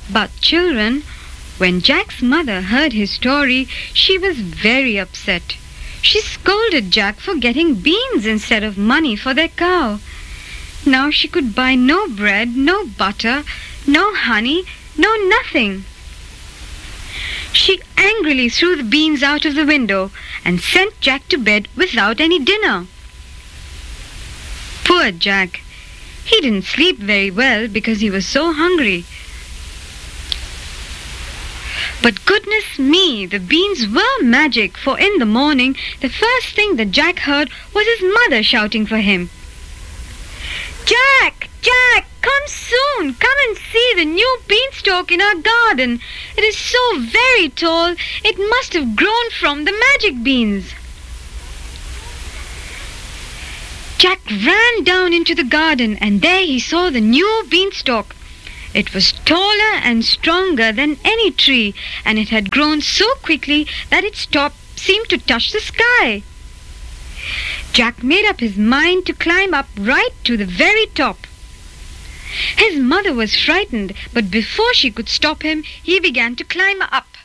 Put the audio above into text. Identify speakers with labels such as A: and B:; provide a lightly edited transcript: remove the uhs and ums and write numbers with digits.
A: But children, when Jack's mother heard his story, she was very upset. She scolded Jack for getting beans instead of money for their cow. Now she could buy no bread, no butter, no honey, no nothing. She angrily threw the beans out of the window and sent Jack to bed without any dinner. Poor Jack! He didn't sleep very well because he was so hungry. But goodness me, the beans were magic, for in the morning the first thing that Jack heard was his mother shouting for him. "Jack! Jack! Come soon! Come and see the new beanstalk in our garden. It is so very tall, it must have grown from the magic beans." Jack ran down into the garden, and there he saw the new beanstalk. It was taller and stronger than any tree, and it had grown so quickly that its top seemed to touch the sky. Jack made up his mind to climb up right to the very top. His mother was frightened, but before she could stop him, he began to climb up.